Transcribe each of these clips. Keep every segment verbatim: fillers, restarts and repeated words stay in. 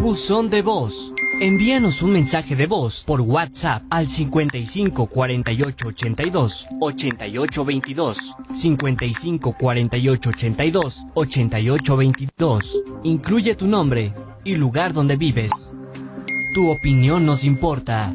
Buzón de voz. Envíanos un mensaje de voz por WhatsApp al cincuenta y cinco cuarenta y ocho ochenta y dos ochenta y ocho veintidós, cincuenta y cinco cuarenta y ocho ochenta y dos ochenta y ocho veintidós. Incluye tu nombre y lugar donde vives. Tu opinión nos importa.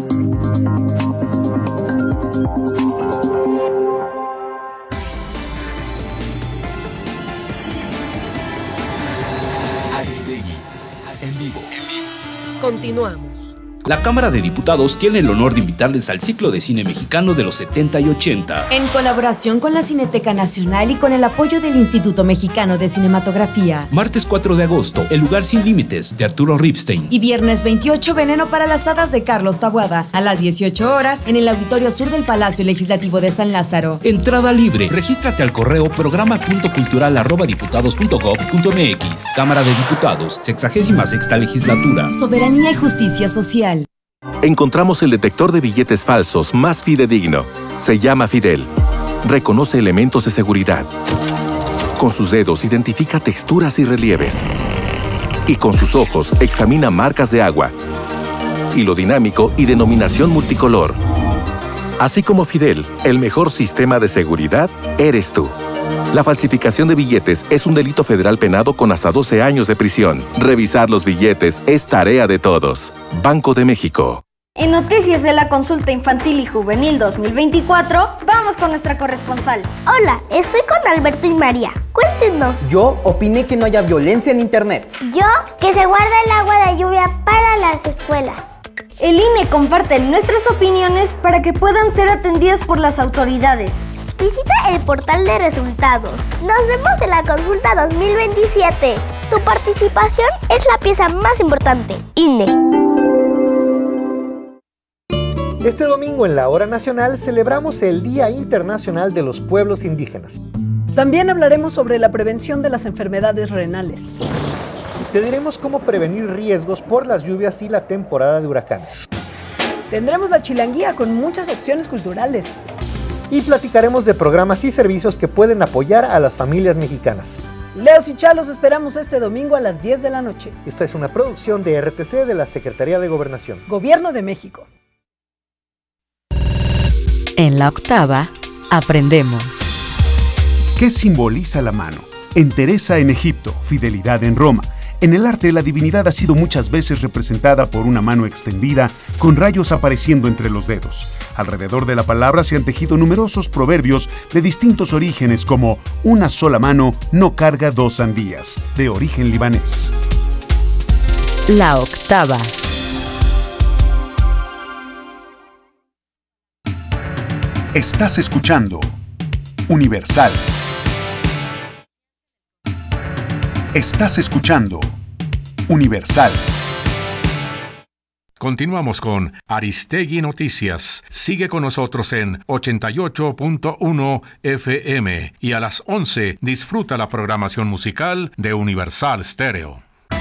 Aristegui, en vivo. Continuamos. La Cámara de Diputados tiene el honor de invitarles al ciclo de cine mexicano de los setenta y ochenta. En colaboración con la Cineteca Nacional y con el apoyo del Instituto Mexicano de Cinematografía. Martes cuatro de agosto, El lugar sin límites, de Arturo Ripstein. Y viernes veintiocho, Veneno para las hadas, de Carlos Taboada, a las dieciocho horas, en el Auditorio Sur del Palacio Legislativo de San Lázaro. Entrada libre. Regístrate al correo programa punto cultural arroba diputados punto gob punto mx. Cámara de Diputados, sexagésima sexta legislatura. Soberanía y justicia social. Encontramos el detector de billetes falsos más fidedigno. Se llama Fidel. Reconoce elementos de seguridad. Con sus dedos identifica texturas y relieves. Y con sus ojos examina marcas de agua, hilo dinámico y denominación multicolor. Así como Fidel, el mejor sistema de seguridad eres tú. La falsificación de billetes es un delito federal penado con hasta doce años de prisión. Revisar los billetes es tarea de todos. Banco de México. En noticias de la Consulta Infantil y Juvenil dos mil veinticuatro, vamos con nuestra corresponsal. Hola, estoy con Alberto y María. Cuéntenos. Yo opiné que no haya violencia en internet. Yo, que se guarda el agua de lluvia para las escuelas. El I N E comparte nuestras opiniones para que puedan ser atendidas por las autoridades. Visita el portal de resultados. Nos vemos en la Consulta dos mil veintisiete. Tu participación es la pieza más importante. I N E. Este domingo en la Hora Nacional celebramos el Día Internacional de los Pueblos Indígenas. También hablaremos sobre la prevención de las enfermedades renales. Te diremos cómo prevenir riesgos por las lluvias y la temporada de huracanes. Tendremos la chilanguía con muchas opciones culturales. Y platicaremos de programas y servicios que pueden apoyar a las familias mexicanas. Leos y Chalos esperamos este domingo a las diez de la noche. Esta es una producción de R T C de la Secretaría de Gobernación. Gobierno de México. En la octava, aprendemos. ¿Qué simboliza la mano? Entereza en Egipto, fidelidad en Roma. En el arte, la divinidad ha sido muchas veces representada por una mano extendida, con rayos apareciendo entre los dedos. Alrededor de la palabra se han tejido numerosos proverbios de distintos orígenes, como una sola mano no carga dos sandías, de origen libanés. La octava. Estás escuchando Universal. Estás escuchando Universal. Continuamos con Aristegui Noticias. Sigue con nosotros en ochenta y ocho punto uno F M y a las once disfruta la programación musical de Universal Stereo.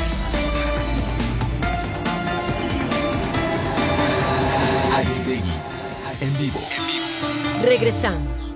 Aristegui, en vivo. Regresamos.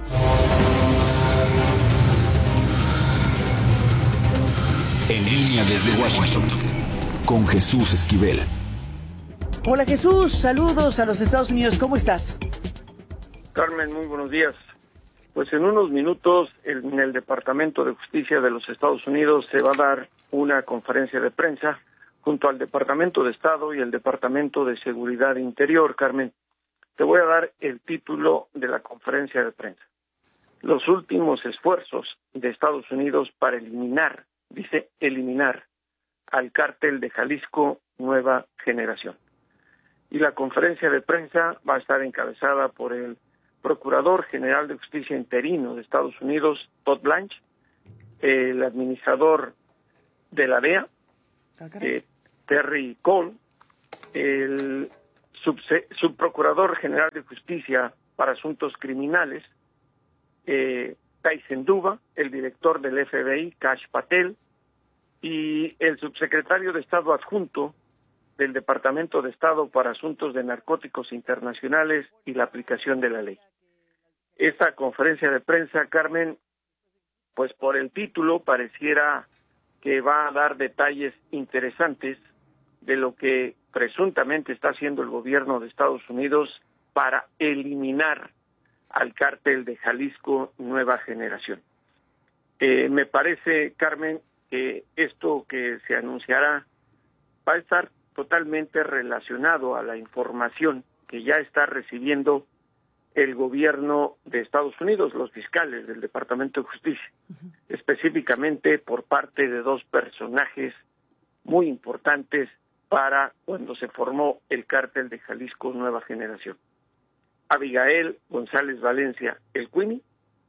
En línea desde Washington, con Jesús Esquivel. Hola Jesús, saludos a los Estados Unidos, ¿cómo estás? Carmen, muy buenos días. Pues en unos minutos en el Departamento de Justicia de los Estados Unidos se va a dar una conferencia de prensa junto al Departamento de Estado y el Departamento de Seguridad Interior. Carmen, te voy a dar el título de la conferencia de prensa. Los últimos esfuerzos de Estados Unidos para eliminar, dice eliminar, al cártel de Jalisco Nueva Generación. Y la conferencia de prensa va a estar encabezada por el Procurador General de Justicia interino de Estados Unidos, Todd Blanche, el administrador de la D E A, eh, Terry Cole, el subse- subprocurador general de Justicia para Asuntos Criminales, eh, Tyson Duba, el director del F B I, Kash Patel, y el subsecretario de Estado adjunto del Departamento de Estado para Asuntos de Narcóticos Internacionales y la aplicación de la ley. Esta conferencia de prensa, Carmen, pues por el título pareciera que va a dar detalles interesantes de lo que presuntamente está haciendo el gobierno de Estados Unidos para eliminar al cártel de Jalisco Nueva Generación. Eh, me parece, Carmen, que esto que se anunciará va a estar totalmente relacionado a la información que ya está recibiendo el gobierno de Estados Unidos, los fiscales del Departamento de Justicia, uh-huh. específicamente por parte de dos personajes muy importantes para cuando se formó el cártel de Jalisco Nueva Generación. Abigail González Valencia, el Queenie,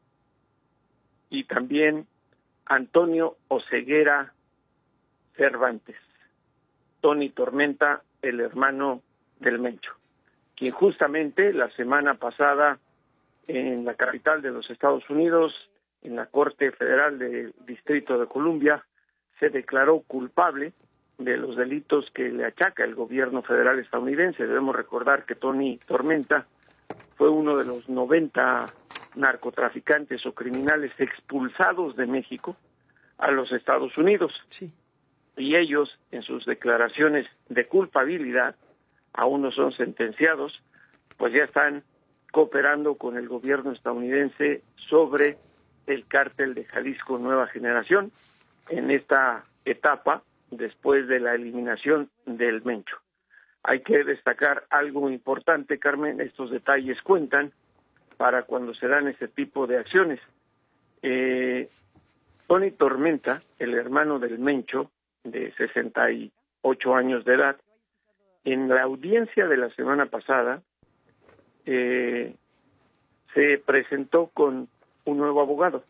y también Antonio Oseguera Cervantes, Tony Tormenta, el hermano del Mencho, quien justamente la semana pasada en la capital de los Estados Unidos, en la Corte Federal del Distrito de Columbia, se declaró culpable de los delitos que le achaca el gobierno federal estadounidense. Debemos recordar que Tony Tormenta fue uno de los noventa narcotraficantes o criminales expulsados de México a los Estados Unidos. Sí. Y ellos, en sus declaraciones de culpabilidad, aún no son sentenciados, pues ya están cooperando con el gobierno estadounidense sobre el cártel de Jalisco Nueva Generación en esta etapa después de la eliminación del Mencho. Hay que destacar algo importante, Carmen, estos detalles cuentan para cuando se dan ese tipo de acciones. Eh, Tony Tormenta, el hermano del Mencho, de sesenta y ocho años de edad, en la audiencia de la semana pasada eh, se presentó con un nuevo abogado.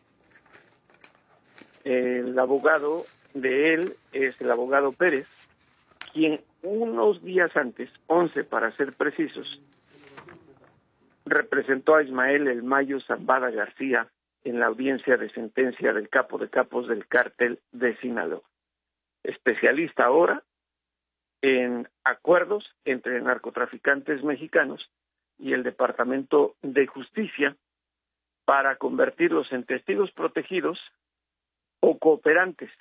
El abogado de él es el abogado Pérez, quien unos días antes, once para ser precisos, representó a Ismael El Mayo Zambada García en la audiencia de sentencia del capo de capos del cártel de Sinaloa. Especialista ahora en acuerdos entre narcotraficantes mexicanos y el Departamento de Justicia para convertirlos en testigos protegidos o cooperantes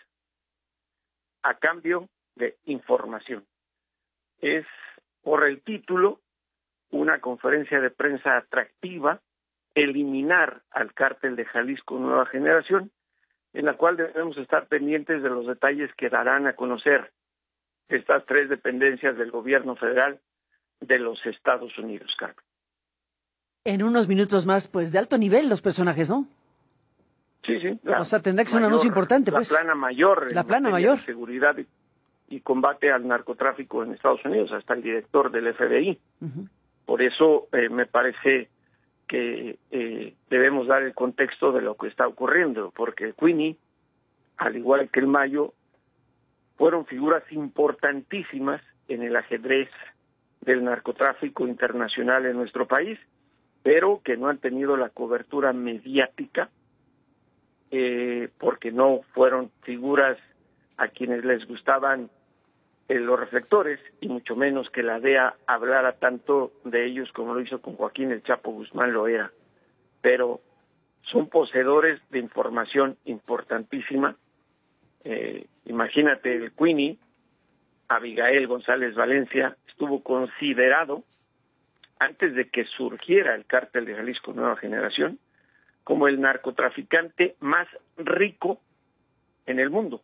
a cambio de información. Es, por el título, una conferencia de prensa atractiva, eliminar al cártel de Jalisco Nueva Generación, en la cual debemos estar pendientes de los detalles que darán a conocer estas tres dependencias del gobierno federal de los Estados Unidos, Carmen. En unos minutos más, pues, de alto nivel los personajes, ¿no? Sí, sí. La o sea, tendrá que ser mayor, un anuncio importante, pues. La plana mayor. La plana mayor. De seguridad y, y combate al narcotráfico en Estados Unidos, hasta el director del F B I. Uh-huh. Por eso eh, me parece que eh, debemos dar el contexto de lo que está ocurriendo, porque Queenie, al igual que el Mayo, fueron figuras importantísimas en el ajedrez del narcotráfico internacional en nuestro país, pero que no han tenido la cobertura mediática eh, porque no fueron figuras a quienes les gustaban eh, los reflectores, y mucho menos que la D E A hablara tanto de ellos como lo hizo con Joaquín El Chapo Guzmán Loera. Pero son poseedores de información importantísima. Eh, imagínate, el Queenie, Abigail González Valencia, estuvo considerado, antes de que surgiera el cártel de Jalisco Nueva Generación, como el narcotraficante más rico en el mundo.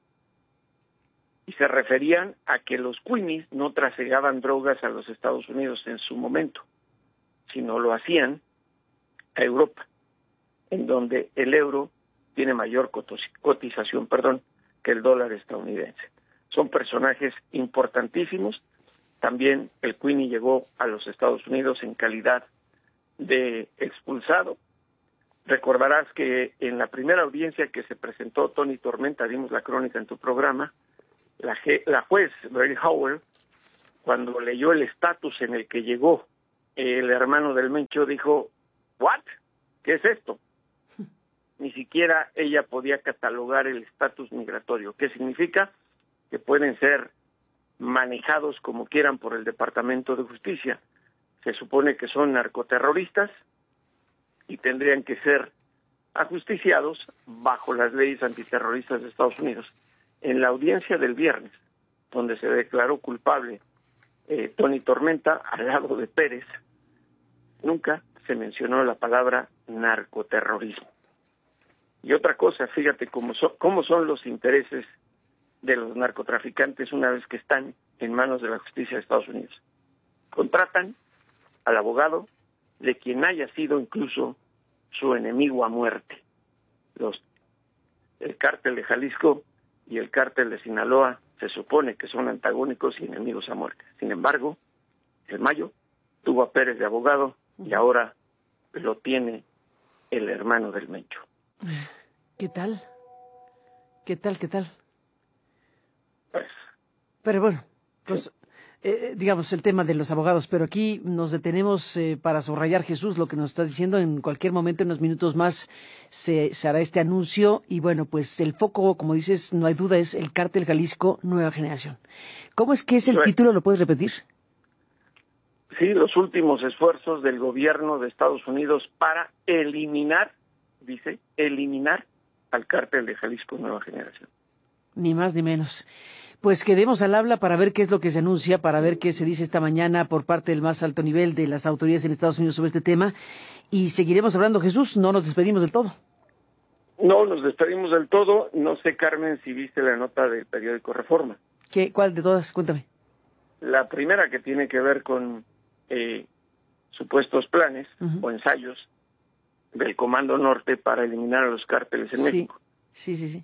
Y se referían a que los Queenies no trasegaban drogas a los Estados Unidos en su momento, sino lo hacían a Europa, en donde el euro tiene mayor cotización, perdón, que el dólar estadounidense. Son personajes importantísimos. También el Queenie llegó a los Estados Unidos en calidad de expulsado. Recordarás que en la primera audiencia que se presentó Tony Tormenta, dimos la crónica en tu programa, la, je- la juez Mary Howell, cuando leyó el estatus en el que llegó el hermano del Mencho, dijo, ¿what? ¿Qué es esto? Ni siquiera ella podía catalogar el estatus migratorio. ¿Qué significa? Que pueden ser manejados como quieran por el Departamento de Justicia. Se supone que son narcoterroristas y tendrían que ser ajusticiados bajo las leyes antiterroristas de Estados Unidos. En la audiencia del viernes, donde se declaró culpable eh, Tony Tormenta al lado de Pérez, nunca se mencionó la palabra narcoterrorismo. Y otra cosa, fíjate cómo son, cómo son los intereses de los narcotraficantes una vez que están en manos de la justicia de Estados Unidos. Contratan al abogado de quien haya sido incluso su enemigo a muerte. Los, el cártel de Jalisco y el cártel de Sinaloa se supone que son antagónicos y enemigos a muerte. Sin embargo, el Mayo tuvo a Pérez de abogado y ahora lo tiene el hermano del Mencho. ¿Qué tal? ¿Qué tal, qué tal? Pues, pero bueno, pues eh, digamos el tema de los abogados, pero aquí nos detenemos eh, para subrayar, Jesús, lo que nos estás diciendo. En cualquier momento, en unos minutos más, se, se hará este anuncio y bueno, pues el foco, como dices, no hay duda, es el Cártel Jalisco Nueva Generación. ¿Cómo es que es el título? ¿Lo puedes repetir? Sí, los últimos esfuerzos del gobierno de Estados Unidos para eliminar, dice, eliminar al Cártel de Jalisco Nueva Generación. Ni más ni menos. Pues quedemos al habla para ver qué es lo que se anuncia, para ver qué se dice esta mañana por parte del más alto nivel de las autoridades en Estados Unidos sobre este tema. Y seguiremos hablando, Jesús, no nos despedimos del todo. No, nos despedimos del todo. No sé, Carmen, si viste la nota del periódico Reforma. ¿Qué, ¿Cuál de todas? Cuéntame. La primera, que tiene que ver con eh, supuestos planes uh-huh. o ensayos del Comando Norte para eliminar a los cárteles en sí. México. Sí, sí, sí.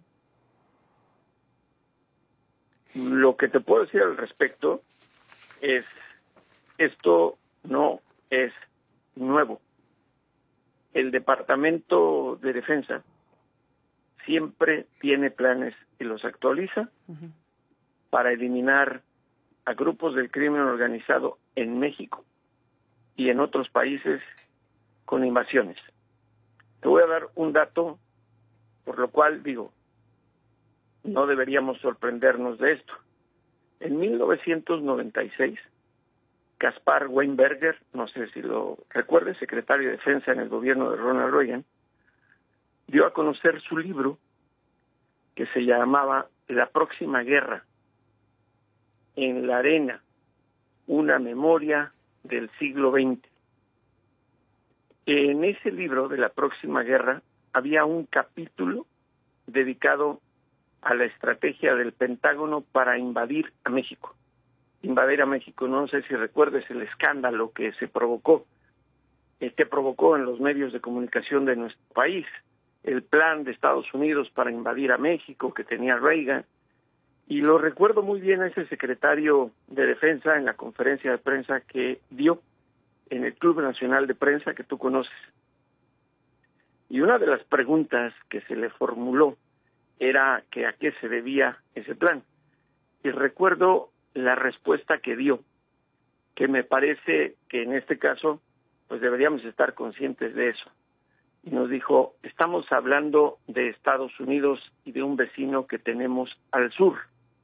Lo que te puedo decir al respecto es, esto no es nuevo. El Departamento de Defensa siempre tiene planes y los actualiza uh-huh. para eliminar a grupos del crimen organizado en México y en otros países con invasiones. Te voy a dar un dato, por lo cual digo, no deberíamos sorprendernos de esto. En mil novecientos noventa y seis, Caspar Weinberger, no sé si lo recuerdes, secretario de Defensa en el gobierno de Ronald Reagan, dio a conocer su libro que se llamaba La próxima guerra, en la arena, una memoria del siglo veinte. En ese libro de La próxima guerra había un capítulo dedicado a la estrategia del Pentágono para invadir a México. Invadir a México, no sé si recuerdes el escándalo que se provocó, eh, que provocó en los medios de comunicación de nuestro país, el plan de Estados Unidos para invadir a México que tenía Reagan, y lo recuerdo muy bien a ese secretario de Defensa en la conferencia de prensa que dio en el Club Nacional de Prensa que tú conoces. Y una de las preguntas que se le formuló era que a qué se debía ese plan. Y recuerdo la respuesta que dio, que me parece que en este caso pues deberíamos estar conscientes de eso. Y nos dijo, estamos hablando de Estados Unidos y de un vecino que tenemos al sur.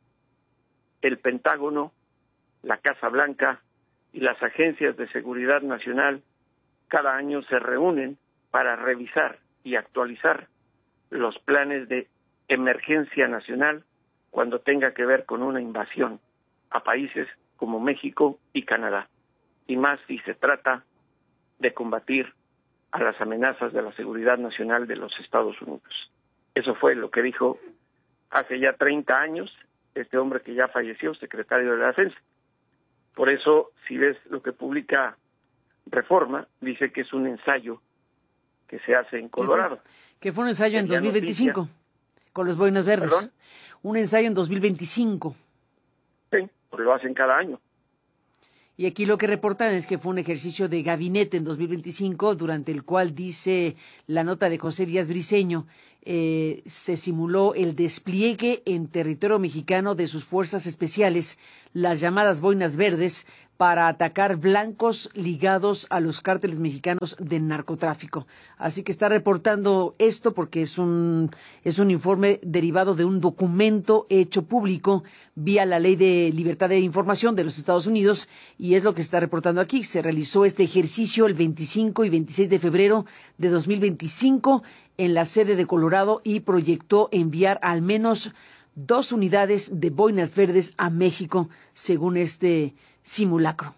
El Pentágono, la Casa Blanca y las agencias de seguridad nacional cada año se reúnen para revisar y actualizar los planes de emergencia nacional cuando tenga que ver con una invasión a países como México y Canadá, y más si se trata de combatir a las amenazas de la seguridad nacional de los Estados Unidos. Eso fue lo que dijo hace ya treinta años este hombre que ya falleció, secretario de la Defensa. Por eso, si ves lo que publica Reforma, dice que es un ensayo que se hace en Colorado. Que fue un ensayo en dos mil veinticinco, noticia, con los boinas verdes. ¿Perdón? Un ensayo en dos mil veinticinco. Sí, pues lo hacen cada año. Y aquí lo que reportan es que fue un ejercicio de gabinete en dos mil veinticinco, durante el cual, dice la nota de José Díaz Briceño, eh, se simuló el despliegue en territorio mexicano de sus fuerzas especiales, las llamadas boinas verdes, para atacar blancos ligados a los cárteles mexicanos de narcotráfico. Así que está reportando esto porque es un es un informe derivado de un documento hecho público vía la Ley de Libertad de Información de los Estados Unidos, y es lo que se está reportando aquí. Se realizó este ejercicio el veinticinco y veintiséis de febrero de dos mil veinticinco en la sede de Colorado y proyectó enviar al menos dos unidades de boinas verdes a México, según este simulacro.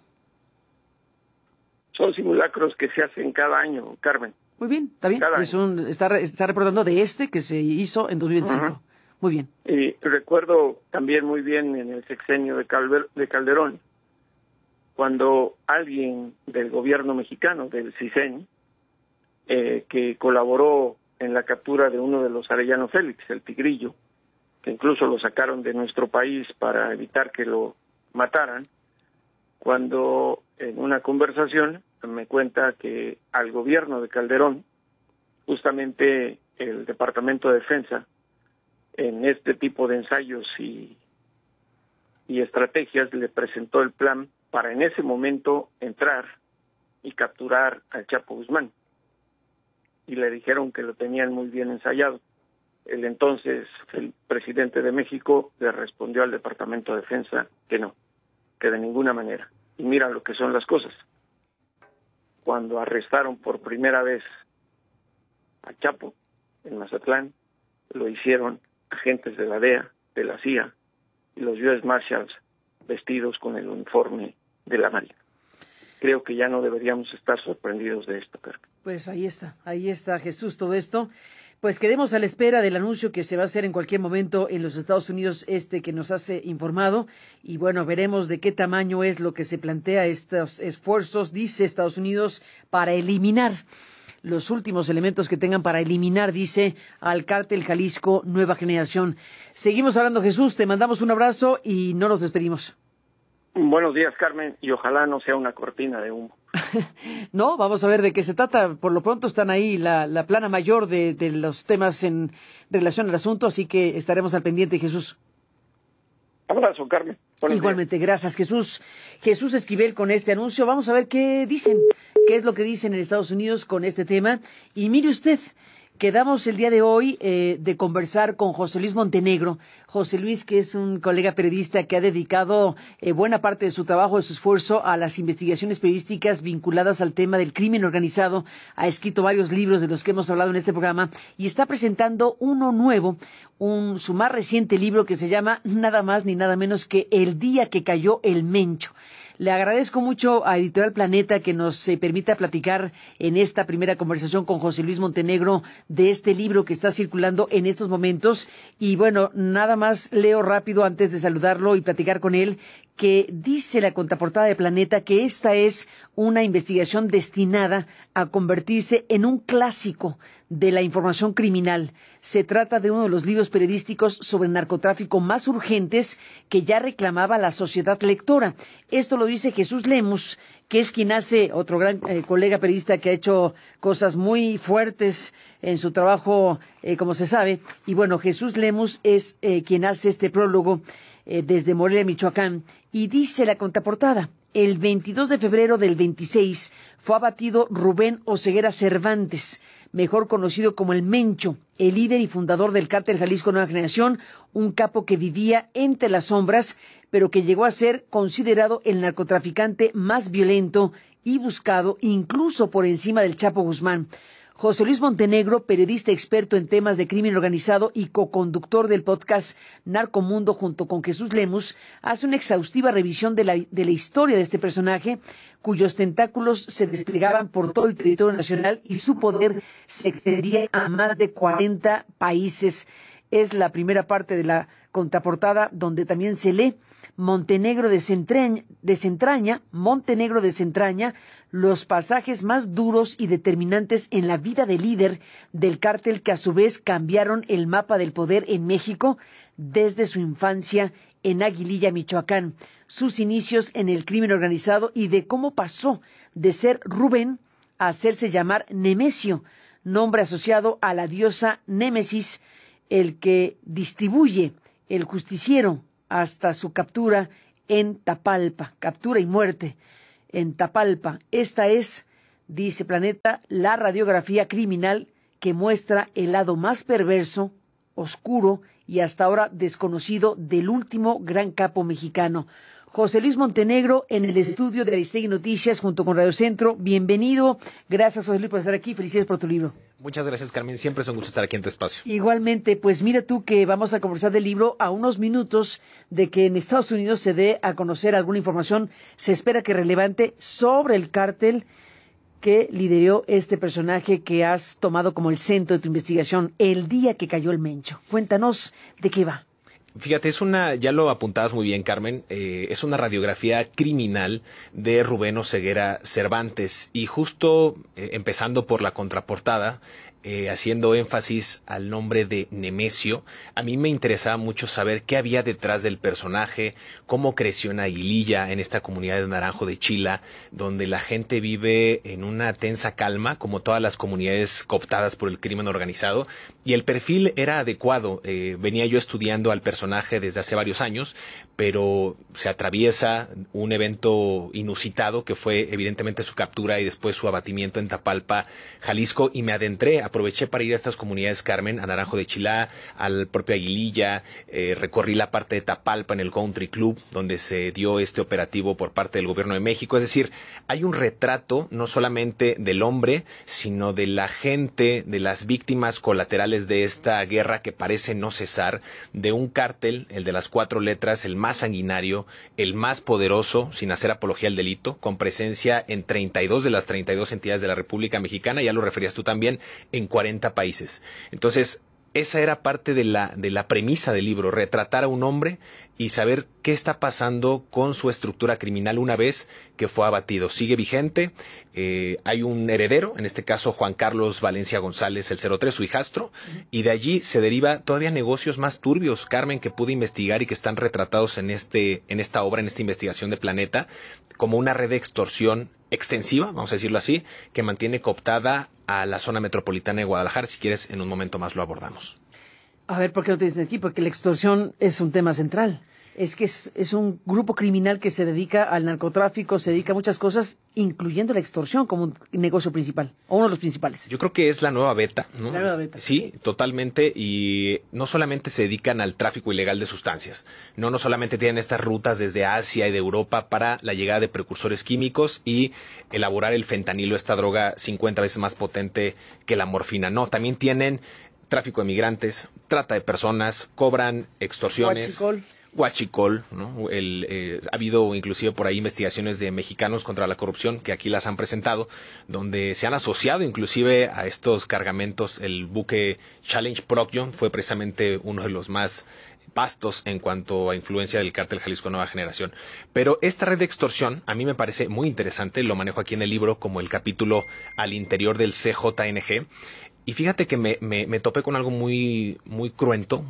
Son simulacros que se hacen cada año, Carmen. Muy bien, está bien. Es un, está, está reportando de este que se hizo en dos mil veinticinco. Uh-huh. Muy bien. Y recuerdo también muy bien en el sexenio de, Calver, de Calderón, cuando alguien del gobierno mexicano, del CISEN, eh, que colaboró en la captura de uno de los Arellano Félix, el Tigrillo, que incluso lo sacaron de nuestro país para evitar que lo mataran, cuando en una conversación me cuenta que al gobierno de Calderón, justamente el Departamento de Defensa, en este tipo de ensayos y, y estrategias, le presentó el plan para en ese momento entrar y capturar al Chapo Guzmán. Y le dijeron que lo tenían muy bien ensayado. El entonces el presidente de México le respondió al Departamento de Defensa que no, que de ninguna manera. Y mira lo que son las cosas. Cuando arrestaron por primera vez a Chapo en Mazatlán, lo hicieron agentes de la D E A, de la C I A y los U S Marshals vestidos con el uniforme de la Marina. Creo que ya no deberíamos estar sorprendidos de esto, Carmen. Pues ahí está, ahí está, Jesús, todo esto. Pues quedemos a la espera del anuncio que se va a hacer en cualquier momento en los Estados Unidos, este que nos hace informado. Y bueno, veremos de qué tamaño es lo que se plantea estos esfuerzos, dice Estados Unidos, para eliminar los últimos elementos que tengan para eliminar, dice, al cártel Jalisco Nueva Generación. Seguimos hablando, Jesús, te mandamos un abrazo y no nos despedimos. Buenos días, Carmen, y ojalá no sea una cortina de humo. No, vamos a ver de qué se trata. Por lo pronto están ahí la, la plana mayor de, de los temas en relación al asunto, así que estaremos al pendiente, Jesús. Abrazo, Carmen. Buenos Igualmente, días. Gracias, Jesús. Jesús Esquivel con este anuncio. Vamos a ver qué dicen, qué es lo que dicen en Estados Unidos con este tema. Y mire usted, quedamos el día de hoy eh, de conversar con José Luis Montenegro. José Luis, que es un colega periodista que ha dedicado eh, buena parte de su trabajo, de su esfuerzo a las investigaciones periodísticas vinculadas al tema del crimen organizado. Ha escrito varios libros de los que hemos hablado en este programa y está presentando uno nuevo, un, su más reciente libro que se llama nada más ni nada menos que El día que cayó el Mencho. Le agradezco mucho a Editorial Planeta que nos eh, permita platicar en esta primera conversación con José Luis Montenegro de este libro que está circulando en estos momentos. Y bueno, nada más leo rápido antes de saludarlo y platicar con él, que dice la contraportada de Planeta que esta es una investigación destinada a convertirse en un clásico de la información criminal. Se trata de uno de los libros periodísticos sobre narcotráfico más urgentes que ya reclamaba la sociedad lectora. Esto lo dice Jesús Lemus, que es quien hace, otro gran eh, colega periodista que ha hecho cosas muy fuertes en su trabajo, eh, como se sabe. Y bueno, Jesús Lemus es eh, quien hace este prólogo eh, desde Morelia, Michoacán. Y dice la contraportada: el veintidós de febrero del veintiséis fue abatido Rubén Oseguera Cervantes, mejor conocido como el Mencho, el líder y fundador del cártel Jalisco Nueva Generación, un capo que vivía entre las sombras, pero que llegó a ser considerado el narcotraficante más violento y buscado, incluso por encima del Chapo Guzmán. José Luis Montenegro, periodista experto en temas de crimen organizado y coconductor del podcast Narcomundo junto con Jesús Lemus, hace una exhaustiva revisión de la, de la historia de este personaje, cuyos tentáculos se desplegaban por todo el territorio nacional y su poder se extendía a más de cuarenta países. Es la primera parte de la contraportada donde también se lee: Montenegro desentraña, desentraña, Montenegro desentraña los pasajes más duros y determinantes en la vida del líder del cártel que a su vez cambiaron el mapa del poder en México desde su infancia en Aguililla, Michoacán, sus inicios en el crimen organizado y de cómo pasó de ser Rubén a hacerse llamar Nemesio, nombre asociado a la diosa Némesis, el que distribuye el justiciero, hasta su captura en Tapalpa, captura y muerte en Tapalpa. Esta es, dice Planeta, la radiografía criminal que muestra el lado más perverso, oscuro y hasta ahora desconocido del último gran capo mexicano. José Luis Montenegro en el estudio de Aristegui Noticias junto con Radio Centro. Bienvenido. Gracias, José Luis, por estar aquí. Felicidades por tu libro. Muchas gracias, Carmen. Siempre es un gusto estar aquí en tu espacio. Igualmente, pues mira tú que vamos a conversar del libro a unos minutos de que en Estados Unidos se dé a conocer alguna información, se espera que relevante, sobre el cártel que lideró este personaje que has tomado como el centro de tu investigación el día que cayó el Mencho. Cuéntanos de qué va. Fíjate, es una, ya lo apuntabas muy bien, Carmen, eh, es una radiografía criminal de Rubén Oseguera Cervantes, y justo eh, empezando por la contraportada, eh, haciendo énfasis al nombre de Nemesio, a mí me interesaba mucho saber qué había detrás del personaje, cómo creció en Aguililla, en esta comunidad de Naranjo de Chila, donde la gente vive en una tensa calma, como todas las comunidades cooptadas por el crimen organizado, y el perfil era adecuado. Eh, venía yo estudiando al personaje desde hace varios años, pero se atraviesa un evento inusitado que fue evidentemente su captura y después su abatimiento en Tapalpa, Jalisco, y me adentré, aproveché para ir a estas comunidades, Carmen, a Naranjo de Chilá, al propio Aguililla, eh, recorrí la parte de Tapalpa en el Country Club, donde se dio este operativo por parte del gobierno de México. Es decir, hay un retrato no solamente del hombre, sino de la gente, de las víctimas colaterales de esta guerra que parece no cesar, de un cártel, el de las cuatro letras, el más sanguinario, el más poderoso, sin hacer apología al delito, con presencia en treinta y dos de las treinta y dos entidades de la República Mexicana, ya lo referías tú también, en cuarenta países. Entonces, esa era parte de la, de la premisa del libro, retratar a un hombre y saber qué está pasando con su estructura criminal una vez que fue abatido. Sigue vigente, eh, hay un heredero, en este caso Juan Carlos Valencia González, el cero tres, su hijastro, uh-huh. y de allí se deriva todavía negocios más turbios, Carmen, que pude investigar y que están retratados en, este, en esta obra, en esta investigación de Planeta, como una red de extorsión extensiva, vamos a decirlo así, que mantiene cooptada a la zona metropolitana de Guadalajara. Si quieres, en un momento más lo abordamos. A ver, ¿por qué no te dicen aquí? Porque la extorsión es un tema central. Es que es, es un grupo criminal que se dedica al narcotráfico, se dedica a muchas cosas, incluyendo la extorsión como un negocio principal, o uno de los principales. Yo creo que es la nueva beta, ¿no? La nueva beta. Sí, totalmente, y no solamente se dedican al tráfico ilegal de sustancias, no, no solamente tienen estas rutas desde Asia y de Europa para la llegada de precursores químicos y elaborar el fentanilo, esta droga cincuenta veces más potente que la morfina, no, también tienen tráfico de migrantes, trata de personas, cobran extorsiones. Huachicol. Huachicol, ¿no? El, eh, ha habido inclusive por ahí investigaciones de mexicanos contra la corrupción que aquí las han presentado, donde se han asociado inclusive a estos cargamentos. El buque Challenge Procyon fue precisamente uno de los más vastos en cuanto a influencia del cártel Jalisco Nueva Generación. Pero esta red de extorsión a mí me parece muy interesante, lo manejo aquí en el libro como el capítulo al interior del C J N G. Y fíjate que me, me, me topé con algo muy, muy cruento,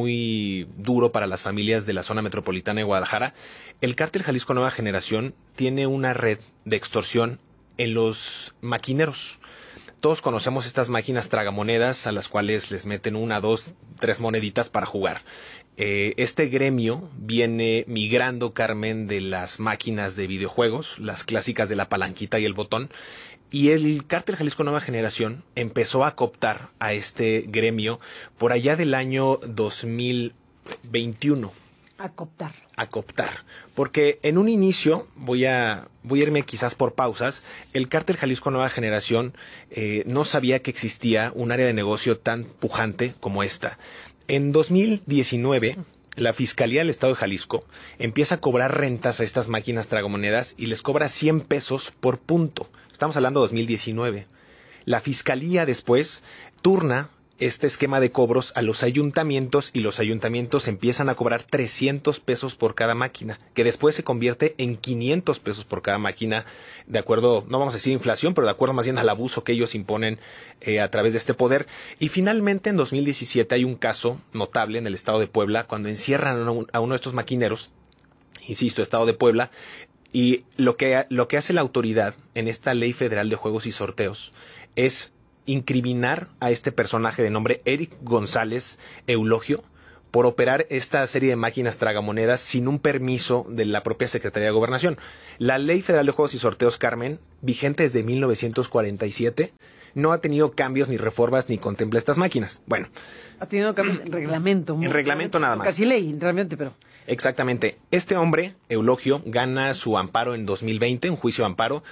muy duro para las familias de la zona metropolitana de Guadalajara. El cártel Jalisco Nueva Generación tiene una red de extorsión en los maquineros. Todos conocemos estas máquinas tragamonedas a las cuales les meten una, dos, tres moneditas para jugar. Eh, este gremio viene migrando, Carmen, de las máquinas de videojuegos, las clásicas de la palanquita y el botón. Y el cártel Jalisco Nueva Generación empezó a cooptar a este gremio por allá del año dos mil veintiuno. A cooptar. A cooptar. Porque en un inicio, voy a, voy a irme quizás por pausas, el cártel Jalisco Nueva Generación eh, no sabía que existía un área de negocio tan pujante como esta. En dos mil diecinueve... la Fiscalía del Estado de Jalisco empieza a cobrar rentas a estas máquinas tragamonedas y les cobra cien pesos por punto. Estamos hablando de dos mil diecinueve. La Fiscalía después turna este esquema de cobros a los ayuntamientos y los ayuntamientos empiezan a cobrar trescientos pesos por cada máquina, que después se convierte en quinientos pesos por cada máquina, de acuerdo, no vamos a decir inflación, pero de acuerdo más bien al abuso que ellos imponen eh, a través de este poder. Y finalmente en dos mil diecisiete hay un caso notable en el estado de Puebla, cuando encierran a, un, a uno de estos maquineros, insisto, estado de Puebla, y lo que, lo que hace la autoridad en esta Ley Federal de Juegos y Sorteos es incriminar a este personaje de nombre Eric González Eulogio por operar esta serie de máquinas tragamonedas sin un permiso de la propia Secretaría de Gobernación. La Ley Federal de Juegos y Sorteos, Carmen, vigente desde mil novecientos cuarenta y siete, no ha tenido cambios ni reformas ni contempla estas máquinas. Bueno. Ha tenido cambios en reglamento. En reglamento nada más. Casi ley, realmente, pero... Exactamente. Este hombre, Eulogio, gana su amparo en dos mil veinte, un juicio de amparo,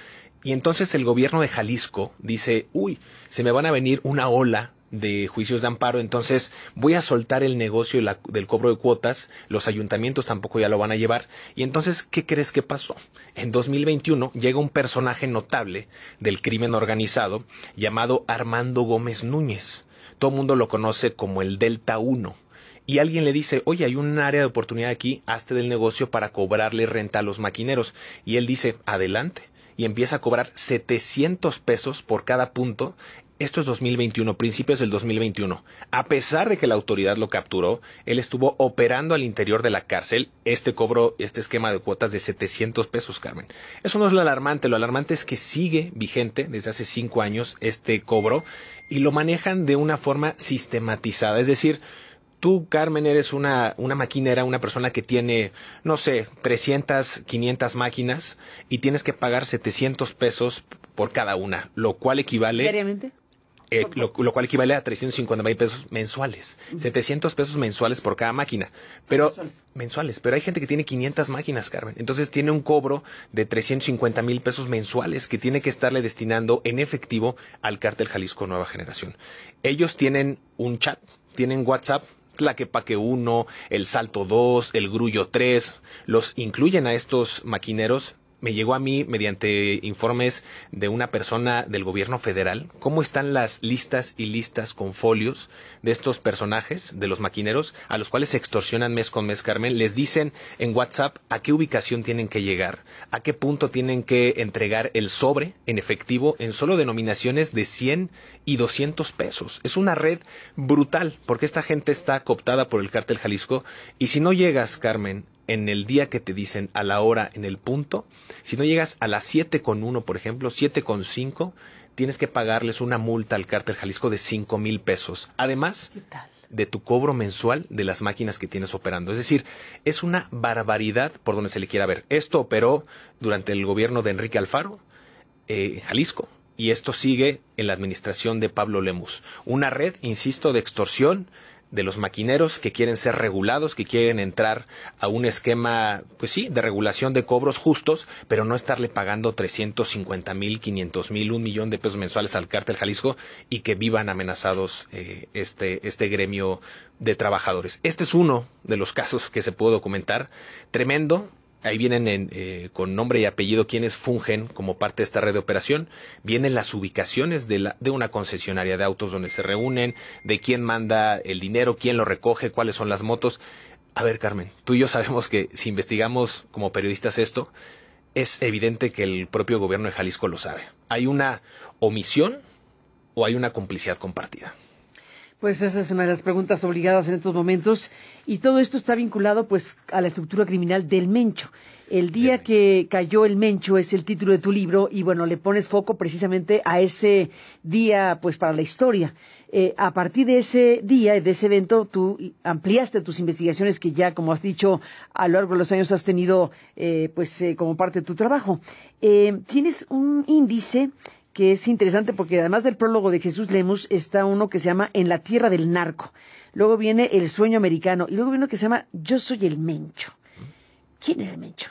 Y entonces el gobierno de Jalisco dice, uy, se me van a venir una ola de juicios de amparo, entonces voy a soltar el negocio de la, del cobro de cuotas, los ayuntamientos tampoco ya lo van a llevar. Y entonces, ¿qué crees que pasó? En dos mil veintiuno llega un personaje notable del crimen organizado llamado Armando Gómez Núñez. Todo el mundo lo conoce como el Delta uno. Y alguien le dice, oye, hay un área de oportunidad aquí, hazte del negocio para cobrarle renta a los maquineros. Y él dice, adelante. Y empieza a cobrar setecientos pesos por cada punto. Esto es dos mil veintiuno, principios del dos mil veintiuno. A pesar de que la autoridad lo capturó, él estuvo operando al interior de la cárcel este cobro, este esquema de cuotas de setecientos pesos, Carmen. Eso no es lo alarmante. Lo alarmante es que sigue vigente desde hace cinco años este cobro y lo manejan de una forma sistematizada. Es decir, tú, Carmen, eres una, una maquinera, una persona que tiene, no sé, trescientas, quinientas máquinas y tienes que pagar setecientos pesos por cada una, lo cual equivale... ¿Diariamente? Eh, lo, lo cual equivale a trescientos cincuenta mil pesos mensuales. Uh-huh. setecientos pesos mensuales por cada máquina. Pero mensuales. mensuales. Pero hay gente que tiene quinientas máquinas, Carmen. Entonces tiene un cobro de trescientos cincuenta mil pesos mensuales que tiene que estarle destinando en efectivo al Cártel Jalisco Nueva Generación. Ellos tienen un chat, tienen WhatsApp, Tlaquepaque uno, el Salto dos, el Grullo tres. Los incluyen a estos maquineros. Me llegó a mí mediante informes de una persona del gobierno federal cómo están las listas y listas con folios de estos personajes, de los maquineros, a los cuales se extorsionan mes con mes, Carmen. Les dicen en WhatsApp a qué ubicación tienen que llegar, a qué punto tienen que entregar el sobre en efectivo en solo denominaciones de cien y doscientos pesos. Es una red brutal porque esta gente está cooptada por el Cártel Jalisco y si no llegas, Carmen, en el día que te dicen, a la hora, en el punto, si no llegas a las siete con uno, por ejemplo, siete con cinco, tienes que pagarles una multa al Cártel Jalisco de cinco mil pesos. Además de tu cobro mensual de las máquinas que tienes operando. Es decir, es una barbaridad por donde se le quiera ver. Esto operó durante el gobierno de Enrique Alfaro, eh, en Jalisco, y esto sigue en la administración de Pablo Lemus. Una red, insisto, de extorsión de los maquineros que quieren ser regulados, que quieren entrar a un esquema, pues sí, de regulación de cobros justos, pero no estarle pagando trescientos cincuenta mil, quinientos mil, un millón de pesos mensuales al Cártel Jalisco y que vivan amenazados eh, este, este gremio de trabajadores. Este es uno de los casos que se puede documentar. Tremendo. Ahí vienen en, eh, con nombre y apellido quienes fungen como parte de esta red de operación. Vienen las ubicaciones de, la, de una concesionaria de autos donde se reúnen, de quién manda el dinero, quién lo recoge, cuáles son las motos. A ver, Carmen, tú y yo sabemos que si investigamos como periodistas esto, es evidente que el propio gobierno de Jalisco lo sabe. ¿Hay una omisión o hay una complicidad compartida? Pues esa es una de las preguntas obligadas en estos momentos y todo esto está vinculado pues a la estructura criminal del Mencho. El día que cayó el Mencho es el título de tu libro y bueno, le pones foco precisamente a ese día pues para la historia. Eh, a partir de ese día, de ese evento, tú ampliaste tus investigaciones que ya, como has dicho, a lo largo de los años has tenido eh, pues eh, como parte de tu trabajo. Eh, tienes un índice que es interesante porque además del prólogo de Jesús Lemus está uno que se llama En la tierra del narco. Luego viene El sueño americano y luego viene uno que se llama Yo soy el Mencho. ¿Quién es el Mencho?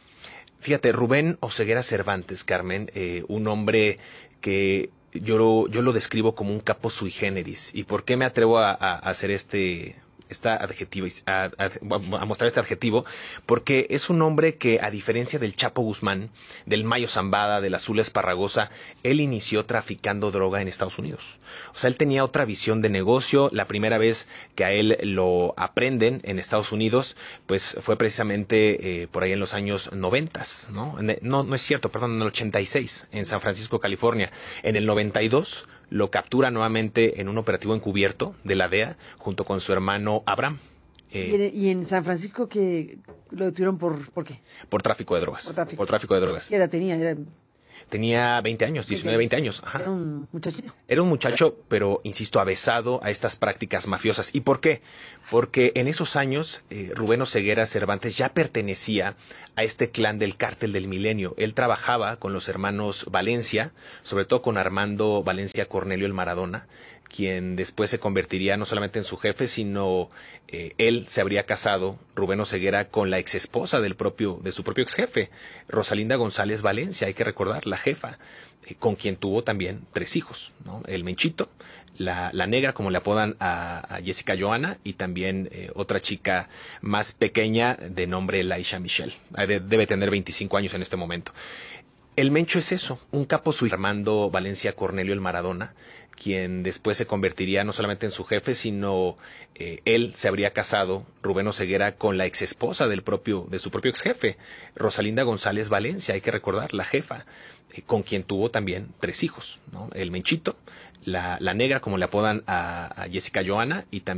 Fíjate, Rubén Oseguera Cervantes, Carmen, eh, un hombre que yo lo, yo lo describo como un capo sui generis. ¿Y por qué me atrevo a, a hacer este... Esta adjetivo, a, a, a mostrar este adjetivo, porque es un hombre que, a diferencia del Chapo Guzmán, del Mayo Zambada, del Azul Esparragosa, él inició traficando droga en Estados Unidos. O sea, él tenía otra visión de negocio. La primera vez que a él lo aprenden en Estados Unidos, pues fue precisamente eh, por ahí en los años noventas, ¿no? No, no es cierto, perdón, en el ochenta y seis, en San Francisco, California. En el noventa y dos lo captura nuevamente en un operativo encubierto de la D E A junto con su hermano Abraham. Eh, ¿Y, en, ¿Y en San Francisco que lo detuvieron por, por qué? Por tráfico de drogas. Por tráfico, por tráfico de drogas. ¿Qué edad tenía? Era... Tenía veinte años, diecinueve, veinte años. Ajá. Era un muchachito. Era un muchacho, pero, insisto, avesado a estas prácticas mafiosas. ¿Y por qué? Porque en esos años, eh, Rubén Oseguera Cervantes ya pertenecía a este clan del Cártel del Milenio. Él trabajaba con los hermanos Valencia, sobre todo con Armando Valencia Cornelio el Maradona, quien después se convertiría no solamente en su jefe, sino eh, él se habría casado, Rubén Oseguera, con la exesposa del propio, de su propio exjefe, Rosalinda González Valencia, hay que recordar, la jefa, eh, con quien tuvo también tres hijos, ¿no? El Menchito, la, la negra, como le apodan a, a Jessica Joana, y también eh, otra chica más pequeña de nombre Laisha Michelle. De, debe tener veinticinco años en este momento. El Mencho es eso, un capo suizo, Armando Valencia Cornelio el Maradona, quien después se convertiría no solamente en su jefe, sino eh, él se habría casado, Rubén Oseguera, con la exesposa del propio, de su propio exjefe, Rosalinda González Valencia, hay que recordar, la jefa, eh, con quien tuvo también tres hijos, ¿no? El Menchito, la, la negra, como le apodan a, a Jessica Joana, y también